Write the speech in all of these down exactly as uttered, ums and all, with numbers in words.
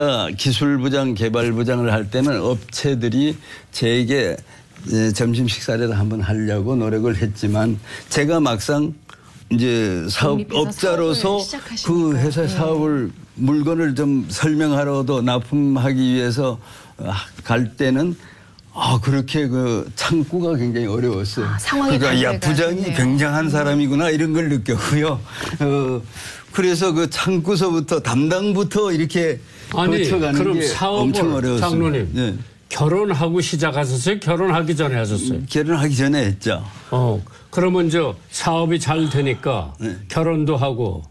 기술부장, 개발부장을 할 때는 업체들이 제게 점심 식사라도 한번 하려고 노력을 했지만 제가 막상 이제 사업업자로서 그 회사 사업을 네. 물건을 좀 설명하러도 납품하기 위해서 갈 때는 아 그렇게 그 창구가 굉장히 어려웠어요. 아, 상황이 그러니까 야 부장이 되네요. 굉장한 사람이구나 이런 걸 느꼈고요. 어, 그래서 그 창구서부터 담당부터 이렇게 아니 그럼 게 엄청 어려웠어요. 장로님 네. 결혼하고 시작하셨어요? 결혼하기 전에 하셨어요? 음, 결혼하기 전에 했죠. 어 그러면 저 사업이 잘 되니까 네. 결혼도 하고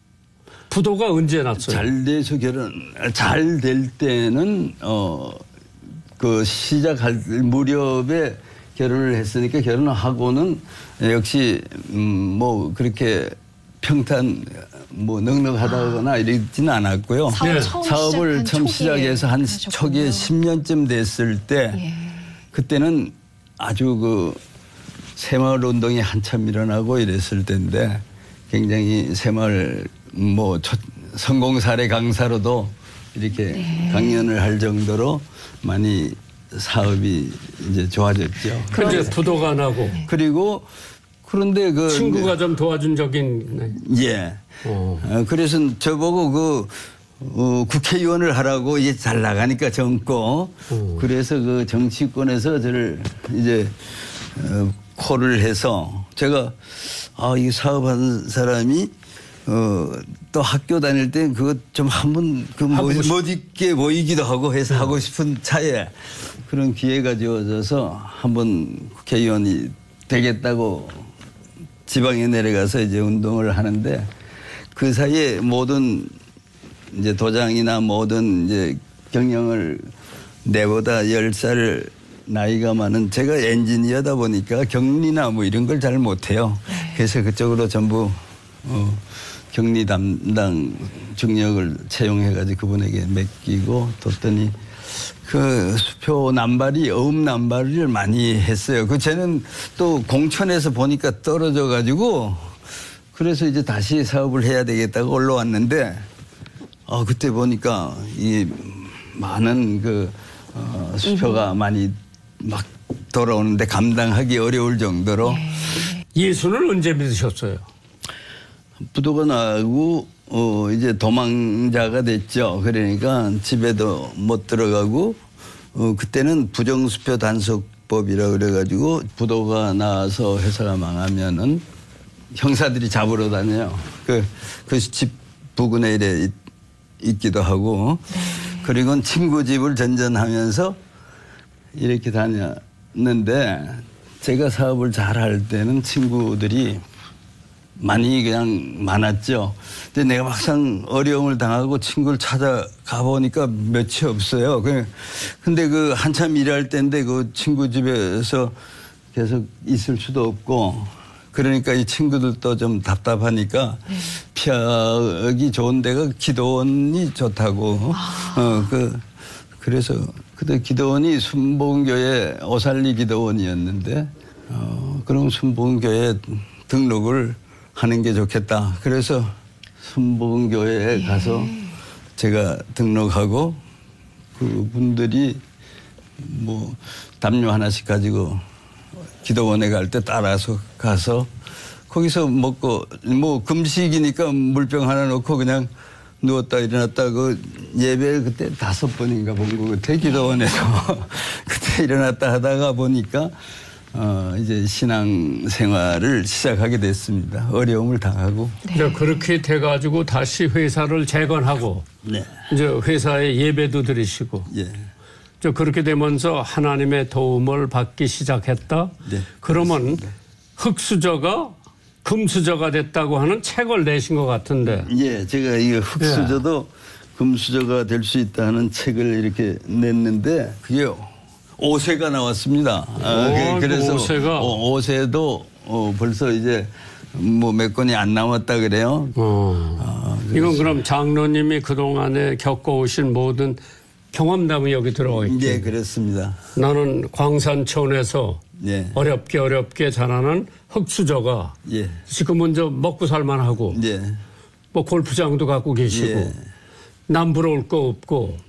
부도가 언제 났어요? 잘 돼서 결혼 잘 될 때는 어 그 시작할 무렵에 결혼을 했으니까 결혼을 하고는 역시 음 뭐 그렇게 평탄 뭐 넉넉하다거나 아. 이러지는 않았고요. 사업 네. 처음 사업을 처음 시작해서 한 하셨군요. 초기에 십 년쯤 됐을 때 예. 그때는 아주 그 새마을 운동이 한참 일어나고 이랬을 때인데 굉장히 새마을 뭐 성공 사례 강사로도 이렇게 네. 강연을 할 정도로 많이 사업이 이제 좋아졌죠. 그런데 부도가 나고. 그리고 그런데 그 친구가 좀 도와준 적이 있네. 예. 어. 그래서 저보고 그 어, 국회의원을 하라고 이제 잘 나가니까 젊고 오. 그래서 그 정치권에서 저를 이제 어, 콜을 해서 제가 아, 이 사업하는 사람이 어, 또 학교 다닐 때 그거 좀 한번 그 못 있게 보이기도 하고 해서 음. 하고 싶은 차에 그런 기회가 주어져서 한번 국회의원이 되겠다고 지방에 내려가서 이제 운동을 하는데 그 사이에 모든 이제 도장이나 모든 이제 경영을 내보다 열 살 나이가 많은 제가 엔지니어다 보니까 격리나 뭐 이런 걸 잘 못해요. 그래서 그쪽으로 전부 어, 격리 담당 중역을 채용해가지고 그분에게 맡기고 뒀더니 그 수표 남발이 어음 남발을 많이 했어요. 그 쟤는 또 공천에서 보니까 떨어져가지고 그래서 이제 다시 사업을 해야 되겠다고 올라왔는데 어, 그때 보니까 이 많은 그 어, 수표가 많이 막 돌아오는데 감당하기 어려울 정도로 예수는 언제 믿으셨어요? 부도가 나고 어 이제 도망자가 됐죠. 그러니까 집에도 못 들어가고 어 그때는 부정수표 단속법이라 그래가지고 부도가 나서 회사가 망하면은 형사들이 잡으러 다녀요. 그 그 집 부근에 이래 있, 있기도 하고 네. 그리고 친구 집을 전전하면서 이렇게 다녔는데 제가 사업을 잘할 때는 친구들이 많이 그냥 많았죠. 근데 내가 막상 어려움을 당하고 친구를 찾아가 보니까 몇이 없어요. 근데 그 한참 일할 때인데 그 친구 집에서 계속 있을 수도 없고 그러니까 이 친구들도 좀 답답하니까 네. 피하기 좋은 데가 기도원이 좋다고. 아. 어, 그, 그래서 그때 기도원이 순복음교회 오살리 기도원이었는데 어, 그럼 순복음교회 등록을 하는 게 좋겠다. 그래서 순복음교회에 예. 가서 제가 등록하고 그분들이 뭐 담요 하나씩 가지고 기도원에 갈 때 따라서 가서 거기서 먹고 뭐 금식이니까 물병 하나 놓고 그냥 누웠다 일어났다 그 예배 그때 다섯 번인가 본 거 같아 기도원에서 그때 일어났다 하다가 보니까 어, 이제 신앙 생활을 시작하게 됐습니다. 어려움을 당하고. 네. 그렇게 돼가지고 다시 회사를 재건하고. 네. 이제 회사에 예배도 드리시고. 예. 저 그렇게 되면서 하나님의 도움을 받기 시작했다. 네. 그러면 그렇습니다. 흑수저가 금수저가 됐다고 하는 책을 내신 것 같은데. 예, 제가 이 흑수저도 예. 금수저가 될 수 있다는 책을 이렇게 냈는데 그게 오 세가 나왔습니다. 오, 아, 그래서 오 세도 어, 벌써 이제 뭐 몇 권이 안 남았다 그래요. 어. 아, 이건 그럼 장로님이 그동안에 겪어오신 모든 경험담이 여기 들어가 있죠. 네, 그렇습니다. 나는 광산촌에서 예. 어렵게 어렵게 자라는 흑수저가 예. 지금은 저 먹고 살만하고 예. 뭐 골프장도 갖고 계시고 예. 남부러울 거 없고